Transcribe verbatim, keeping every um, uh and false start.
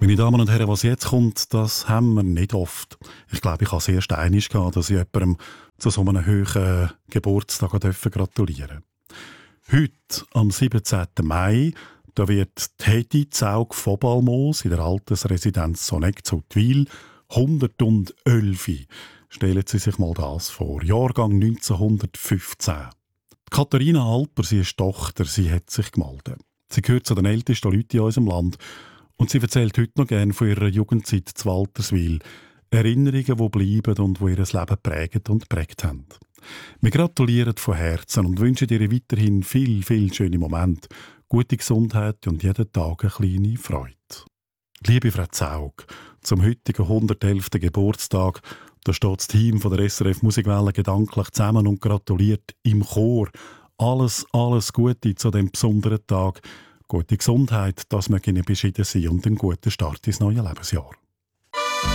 Meine Damen und Herren, was jetzt kommt, das haben wir nicht oft. Ich glaube, ich habe es erst einmal gehabt, dass ich jemandem zu so einem hohen Geburtstag gratulieren durfte. Heute, am siebzehnten Mai, da wird Hedi Zaug von Balmos in der Altersresidenz Sonegg zu Twil hundertelf. Stellen Sie sich mal das vor. Jahrgang neunzehnhundertfünfzehn. Katharina Alper, sie ist Tochter, sie hat sich gemeldet. Sie gehört zu den ältesten Leuten in unserem Land und sie erzählt heute noch gerne von ihrer Jugendzeit zu Walterswil. Erinnerungen, die bleiben und die ihr Leben prägen und prägt haben. Wir gratulieren von Herzen und wünschen ihr weiterhin viel, viel schöne Momente, gute Gesundheit und jeden Tag eine kleine Freude. Liebe Frau Zaug, zum heutigen hundertelften Geburtstag, da steht das Team von der S R F Musikwelle gedanklich zusammen und gratuliert im Chor. Alles, alles Gute zu dem besonderen Tag. Gute Gesundheit, dass wir Ihnen beschieden sind und einen guten Start ins neue Lebensjahr.